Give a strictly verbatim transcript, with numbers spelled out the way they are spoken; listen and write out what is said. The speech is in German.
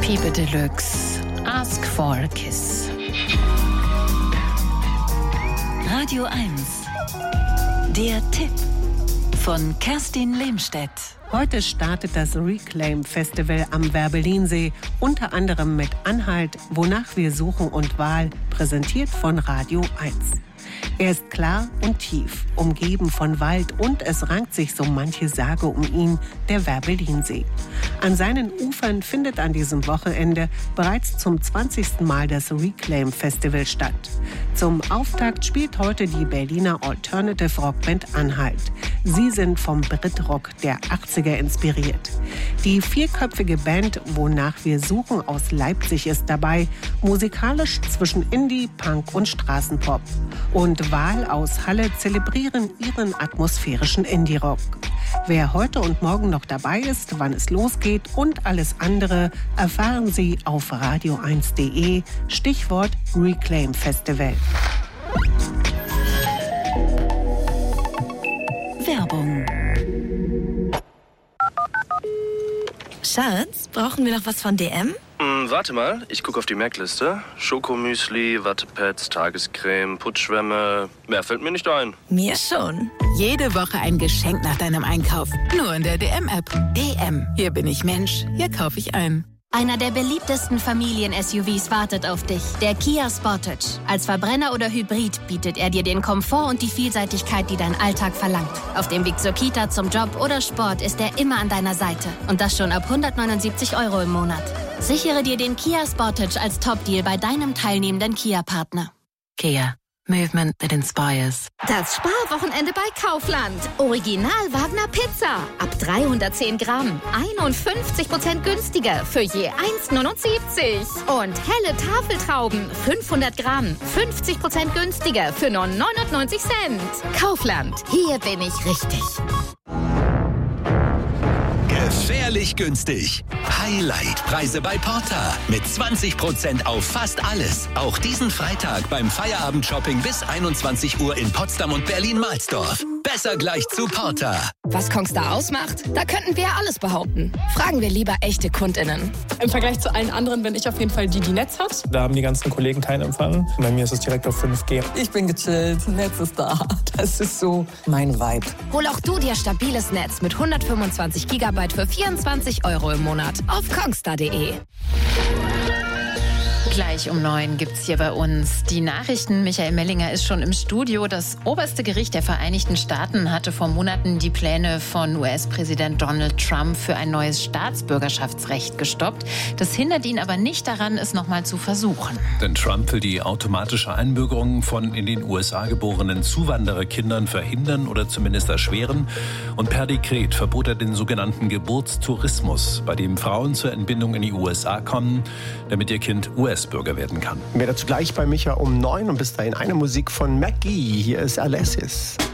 Piepe Deluxe, Ask for a Kiss. Radio eins, der Tipp von Kerstin Lehmstedt. Heute startet das Reclaim Festival am Werbellinsee, unter anderem mit Anhalt, wonach wir suchen und Wahl, präsentiert von Radio eins. Er ist klar und tief, umgeben von Wald und es rankt sich so manche Sage um ihn, der Werbellinsee. An seinen Ufern findet an diesem Wochenende bereits zum zwanzigsten Mal das Reclaim Festival statt. Zum Auftakt spielt heute die Berliner Alternative Rockband Anhalt. Sie sind vom Britrock der achtziger inspiriert. Die vierköpfige Band Wonach wir suchen aus Leipzig ist dabei, musikalisch zwischen Indie, Punk und Straßenpop. Und Wahl aus Halle zelebrieren ihren atmosphärischen Indie-Rock. Wer heute und morgen noch dabei ist, wann es losgeht und alles andere, erfahren Sie auf radio eins punkt de, Stichwort Reclaim Festival. Werbung. Schatz, brauchen wir noch was von D M? Hm, warte mal, ich gucke auf die Merkliste. Schokomüsli, Wattepads, Tagescreme, Putzschwämme. Mehr fällt mir nicht ein. Mir schon. Jede Woche ein Geschenk nach deinem Einkauf. Nur in der D M-App. D M. Hier bin ich Mensch. Hier kaufe ich ein. Einer der beliebtesten Familien-S U Vs wartet auf dich. Der Kia Sportage. Als Verbrenner oder Hybrid bietet er dir den Komfort und die Vielseitigkeit, die dein Alltag verlangt. Auf dem Weg zur Kita, zum Job oder Sport ist er immer an deiner Seite. Und das schon ab hundertneunundsiebzig Euro im Monat. Sichere dir den Kia Sportage als Top-Deal bei deinem teilnehmenden Kia-Partner. Kia. Movement that inspires. Das Sparwochenende bei Kaufland. Original Wagner Pizza. Ab dreihundertzehn Gramm. einundfünfzig Prozent günstiger für je eins Komma neunundsiebzig. Und helle Tafeltrauben. fünfhundert Gramm. fünfzig Prozent günstiger für nur neunundneunzig Cent. Kaufland. Hier bin ich richtig. Gefährlich günstig. Highlight-Preise bei Porter. Mit zwanzig Prozent auf fast alles. Auch diesen Freitag beim Feierabend-Shopping bis einundzwanzig Uhr in Potsdam und Berlin-Mahlsdorf. Besser gleich zu Porter. Was Kongstar ausmacht? Da könnten wir alles behaupten. Fragen wir lieber echte KundInnen. Im Vergleich zu allen anderen bin ich auf jeden Fall die, die Netz hat. Da haben die ganzen Kollegen keinen Empfang. Bei mir ist es direkt auf fünf G. Ich bin gechillt, Netz ist da. Das ist so mein Vibe. Hol auch du dir stabiles Netz mit hundertfünfundzwanzig Gigabyte für vierundzwanzig Euro im Monat auf kongstar punkt de. Gleich um neun gibt's hier bei uns die Nachrichten. Michael Mellinger ist schon im Studio. Das oberste Gericht der Vereinigten Staaten hatte vor Monaten die Pläne von U S-Präsident Donald Trump für ein neues Staatsbürgerschaftsrecht gestoppt. Das hindert ihn aber nicht daran, es nochmal zu versuchen. Denn Trump will die automatische Einbürgerung von in den U S A geborenen Zuwandererkindern verhindern oder zumindest erschweren. Und per Dekret verbot er den sogenannten Geburtstourismus, bei dem Frauen zur Entbindung in die U S A kommen, damit ihr Kind U S-Bürger werden kann. Mehr dazu gleich bei Micha um neun und bis dahin eine Musik von Maggie. Hier ist Alessis.